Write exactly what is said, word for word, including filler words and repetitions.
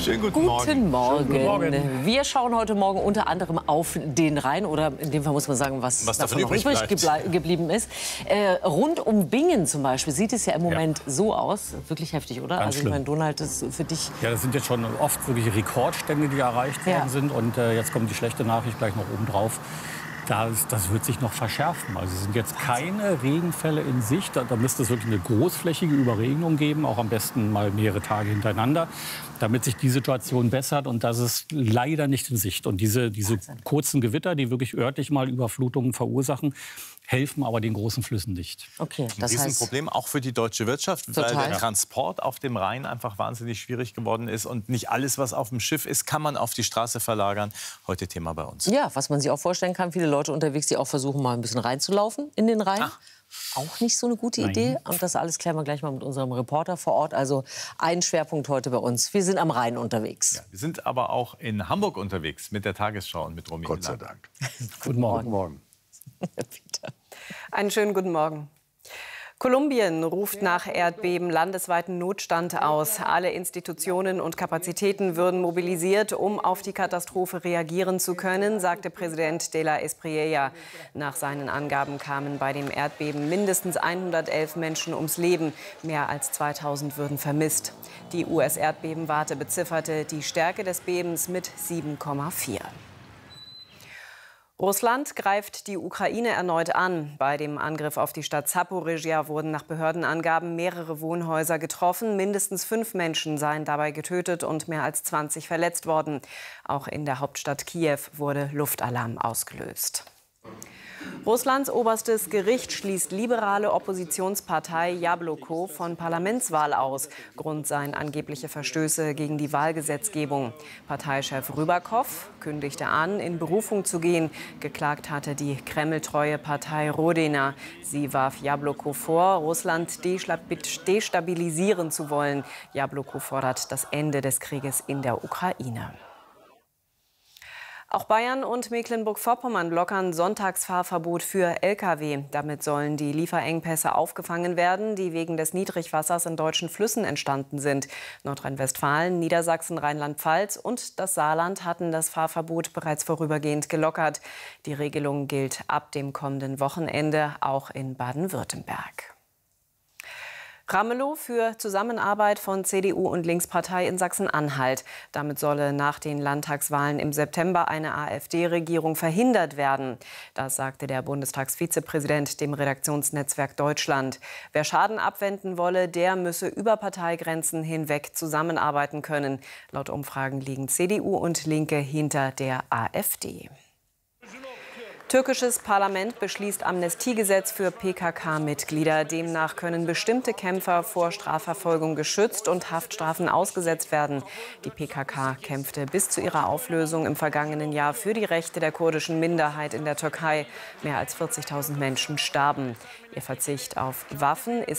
Schönen guten, Guten Morgen. Guten Morgen. Wir schauen heute Morgen unter anderem auf den Rhein, oder in dem Fall muss man sagen, was, was davon, davon übrig, übrig geblie geblieben ist. Äh, rund um Bingen zum Beispiel sieht es ja im Moment ja. so aus. Wirklich heftig, oder? Ganz also ich meine, Donald, das ist für dich... Ja, das sind jetzt schon oft wirklich Rekordstände, die erreicht worden ja. sind. Und äh, jetzt kommt die schlechte Nachricht gleich noch oben drauf. Das, das wird sich noch verschärfen. Also es sind jetzt keine Regenfälle in Sicht. Da, da müsste es wirklich eine großflächige Überregnung geben, auch am besten mal mehrere Tage hintereinander, damit sich die Situation bessert. Und das ist leider nicht in Sicht. Und diese, diese kurzen Gewitter, die wirklich örtlich mal Überflutungen verursachen, helfen aber den großen Flüssen nicht. Okay, das ein heißt, Problem auch für die deutsche Wirtschaft, total. weil der Transport auf dem Rhein einfach wahnsinnig schwierig geworden ist. Und nicht alles, was auf dem Schiff ist, kann man auf die Straße verlagern. Heute Thema bei uns. Ja, was man sich auch vorstellen kann, viele Leute unterwegs, die auch versuchen, mal ein bisschen reinzulaufen in den Rhein. Ach. Auch nicht so eine gute Nein. Idee. Und das alles klären wir gleich mal mit unserem Reporter vor Ort. Also ein Schwerpunkt heute bei uns. Wir sind am Rhein unterwegs. Ja, wir sind aber auch in Hamburg unterwegs mit der Tagesschau und mit Romy Gott sei Dank. Guten Morgen. Guten Morgen. Peter. Einen schönen guten Morgen. Kolumbien ruft nach Erdbeben landesweiten Notstand aus. Alle Institutionen und Kapazitäten würden mobilisiert, um auf die Katastrophe reagieren zu können, sagte Präsident de la Espriella. Nach seinen Angaben kamen bei dem Erdbeben mindestens hundertelf Menschen ums Leben. Mehr als zweitausend würden vermisst. Die U S-Erdbebenwarte bezifferte die Stärke des Bebens mit sieben Komma vier. Russland greift die Ukraine erneut an. Bei dem Angriff auf die Stadt Zaporizhzhia wurden nach Behördenangaben mehrere Wohnhäuser getroffen. Mindestens fünf Menschen seien dabei getötet und mehr als zwanzig verletzt worden. Auch in der Hauptstadt Kiew wurde Luftalarm ausgelöst. Russlands oberstes Gericht schließt liberale Oppositionspartei Jabloko von Parlamentswahl aus. Grund seien angebliche Verstöße gegen die Wahlgesetzgebung. Parteichef Rybakow kündigte an, in Berufung zu gehen. Geklagt hatte die kremltreue Partei Rodina. Sie warf Jabloko vor, Russland destabilisieren zu wollen. Jabloko fordert das Ende des Krieges in der Ukraine. Auch Bayern und Mecklenburg-Vorpommern lockern Sonntagsfahrverbot für L K W. Damit sollen die Lieferengpässe aufgefangen werden, die wegen des Niedrigwassers in deutschen Flüssen entstanden sind. Nordrhein-Westfalen, Niedersachsen, Rheinland-Pfalz und das Saarland hatten das Fahrverbot bereits vorübergehend gelockert. Die Regelung gilt ab dem kommenden Wochenende auch in Baden-Württemberg. Ramelow für Zusammenarbeit von C D U und Linkspartei in Sachsen-Anhalt. Damit solle nach den Landtagswahlen im September eine AfD-Regierung verhindert werden. Das sagte der Bundestagsvizepräsident dem Redaktionsnetzwerk Deutschland. Wer Schaden abwenden wolle, der müsse über Parteigrenzen hinweg zusammenarbeiten können. Laut Umfragen liegen C D U und Linke hinter der AfD. Türkisches Parlament beschließt Amnestiegesetz für P K K-Mitglieder. Demnach können bestimmte Kämpfer vor Strafverfolgung geschützt und Haftstrafen ausgesetzt werden. Die P K K kämpfte bis zu ihrer Auflösung im vergangenen Jahr für die Rechte der kurdischen Minderheit in der Türkei. Mehr als vierzigtausend Menschen starben. Ihr Verzicht auf Waffen ist